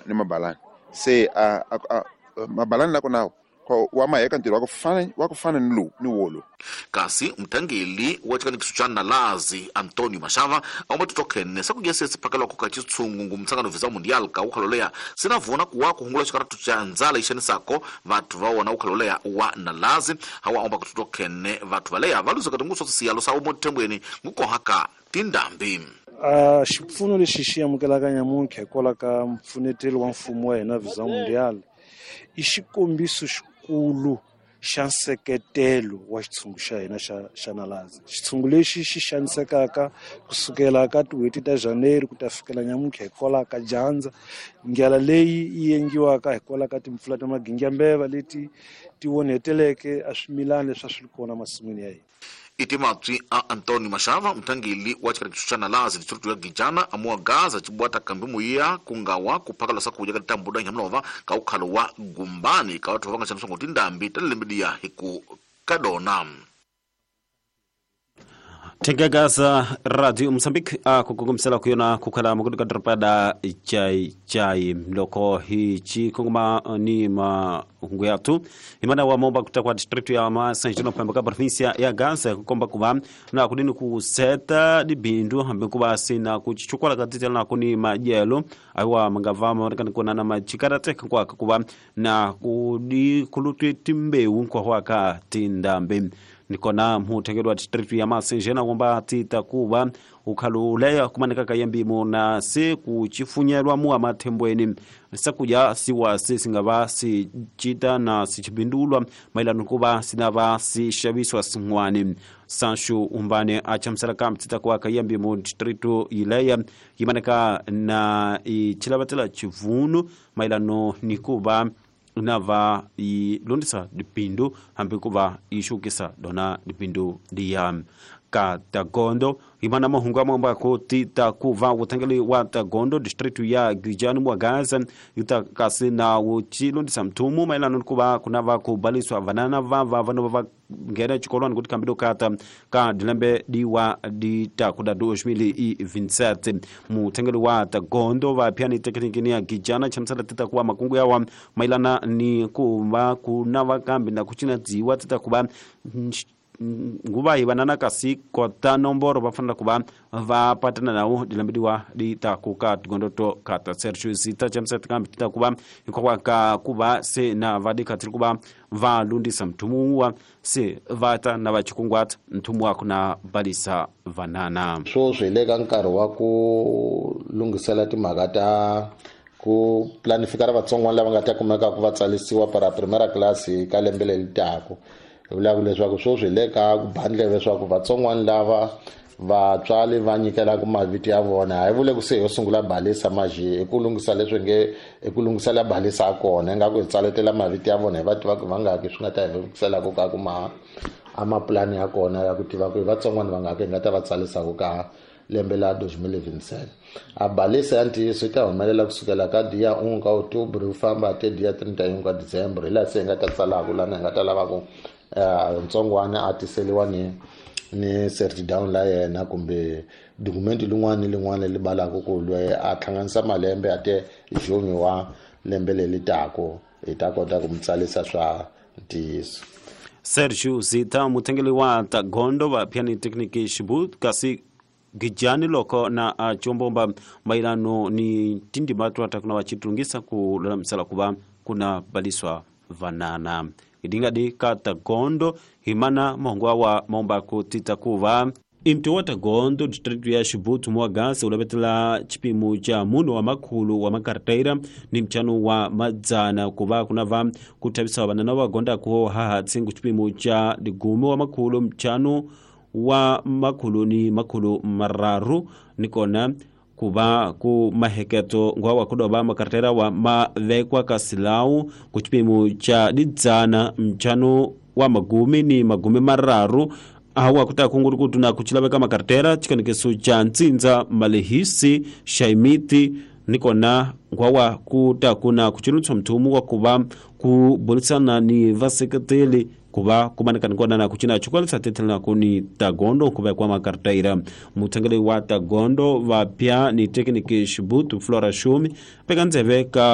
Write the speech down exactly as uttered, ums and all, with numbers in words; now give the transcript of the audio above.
ni Mabalani. Se a a, a Mabalani lako nawo ko wamayeka ntiro wakufana wakufana ni lu ni wolo. Kasi mtangeli wachikani kisuchana Lazi Antonio Mashava aomba tutokene sakujasese pakala kukachitsungu ngumtsangano visa mundial ka ukhalolea sinavuna kuwa kuhungula chikaratu cha nzala ishani sako vatu vao wana ukhalolea wa na Lazi hawa aomba kututokene vatu valea valuza katunguso siyalo sa umo tembweni nguko haka tindambi. Uh, xipfuno lexi xi amukelaka nyamuntlha hikwalaka mpfuneteli wa mfumo wa hina visa mundial i xikombiso xikulu xa nseketelo wa xitshungu xa hina xa xa Nalazi. Xitshungu lexi xi xanisekaka kusukela ka tin'hweti ta January ku ta fikela nyamuntlha hikwalaho ka dyandza, ndlela leyi yi endliwaka hikwalaho ka timpfula ta magingembeva leti ti onheteleke a swimilana leswi swi kona masin'wini ya hina. Itimatwi a Antonio Mashava mtangeli wachikani kisuchana Lazi district ya Gijana amua gaza chibuata kambi muia kungawa kupakala saku jaga tambuda nyamnova ka ukhalo wa gumbani ka watu vanga chanusongo tindambi talembediya hiku kadona. Tegagaza Radio Mozambique a kukugumsela kuyona kukala maguduka drapada chai chai mloko hichi kunguma ni mahungu yatu imana wa momba kutakwa district ya ma Saint Jean Pembaka provincia ya Gaza kukomba kuba na kudini kuseta dibindu hambe kuba sina kuchichukula katiti na kuni majelo aiwa mangavama wanikani kuna na machikarate kwa kuba na kudi kulutu timbeu kwa waka tindambe. Nikona mhutengedo wa district ya Masenjena womba tita kuba ukhalulea kumanika kayembi mona se kuchifunyelwa mu amathembweni sakuja siwa singaba si chita na sichibindulwa mailano kuba sinaba si shabiswa singwani Sanshu umbane achamsala kam tita kwa kayembi mu district ilaya kimanika na ichilabatela chivunu mailano nikuba nava i londisa dipindu hambi kuva ishukisa dona dipindu diya ka Tagondo imana mahunga mamba ko tita kuva utangeli wa Tagondo district ya Gijani mwa Gaza yuta kasi na uchi londisa mtumu mailano kuva kunava kubaliswa vanana vava vanova ngere chikoloni kuti kambido kata ka dilembe diwa dita kuda dois mil e vinte e sete mutengeli wa Tagondo va piani teknikini ya Gijana chamsala tita kuwa makungu yawa mailana ni kuva kunava kambi na kuchina ziwa tita kuba nguba ibanana kasi kota nomboro bafanda kuba va patana nao dilambidiwa dita kuka Tagondo to kata Sergio Zita chamsat kambi tita kuba ikwa ka kuba se na vadika kuba va lundisa mtumuwa se vata na vachikungwata mtumuwa kuna balisa vanana so zweleka nkarhi wa ku lungisela timhaka ta ku planifikara vatsongwana lava nga ta kumeka ku vatsalisiwa para primera class ka lembe leri tako vulaku leswaku swo zweleka ku bandle leswaku vatsongwana lava vatswali va nyikela ku maviti ya vona hayi vule ku se yo sungula balisa maji ekulungisa leswi nge ekulungisela balisa kona nga ku tsaletela maviti ya vona hi vati va va nga ke swi nga ta hivisela ku ka ku ma ama plan ya kona ya ku tiva ku vatsongwana va nga ke nga ta va tsalisa ku ka lembe la dois mil e vinte e sete a balisa anti swi ta humelela kusukela ka dia un ka October ufamba te dia thirty ka December la se nga ta tsala ku lana nga ta lava ku ntsongwana a tiseliwa ni ni cert down la yena kumbe dokumenti lin'wana lin'wana le balaka ku lwe a thlanganisa malembe ate joni wa lembe le litako eta kota ku mtsalisa swa ntiso. Sergio Zita mutengeli wa Tagondo va piani tekniki shibut kasi Gijani loko na uh, chombomba mailano ni tindi matu watakuna wachitungisa kulala msala kuba kuna baliswa vanana idinga di ka Tagondo himana mahungwa wa momba kutita kuva imti wa Tagondo district ya Shibutu mwa Gaza ulabetela chipimu cha muno wa makulu wa makartaira ni mchano wa madzana kuva kunava kutabisa wa banana wa gonda kuho haha tsingu chipimu cha digumu wa makulu mchano wa makulu ni makulu mararu nikona kuba ku maheketo ngwa wa kudoba makartera wa mavekwa kasilau kuchipimu cha didzana mchano wa magumi ni magumi mararu awa kuta kunguru kutuna kuchilabeka makartera chikanikesu cha nzinza malehisi shaimiti nikona ngwa wa kuta kuna kuchilutsa mtumu wa kuba kubonisana ni vaseketeli kuba kumanika nikona na kuchina chukwalisa tetele na kuni Tagondo kuba kwa makartaira mutangele wa Tagondo va pia ni tekniki Shibutu Flora Shumi peka nzeve ka